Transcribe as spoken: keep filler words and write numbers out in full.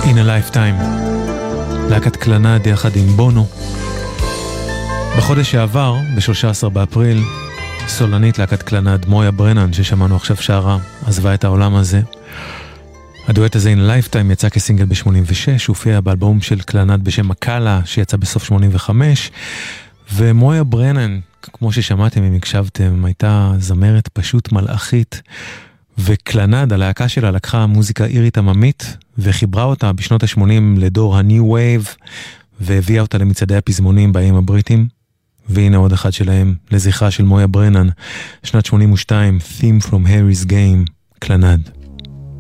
In a Lifetime, להקת קלנד יחד עם בונו. בחודש שעבר, ב-שלושה עשר באפריל, סולנית להקת קלנד, מויה ברנן, ששמענו עכשיו שרה, עזבה את העולם הזה. הדואט הזה In a Lifetime יצא כסינגל ב-שמונים ושש, הופיע באלבום של קלנד בשם מקאלה, שיצא בסוף שמונים וחמש, ומויה ברנן, כמו ששמעתם אם הקשבתם, הייתה זמרת פשוט מלאכית, וקלנד, הלהקה שלה, לקחה מוזיקה אירית עממית, וחיברה אותה בשנות ה-שמונים לדור ה-New Wave, והביאה אותה למצעדי הפזמונים באיים הבריטים, והנה עוד אחד שלהם, לזכרה של מויה ברנן, שנת שמונים ושתיים, Theme from Harry's Game, קלנד.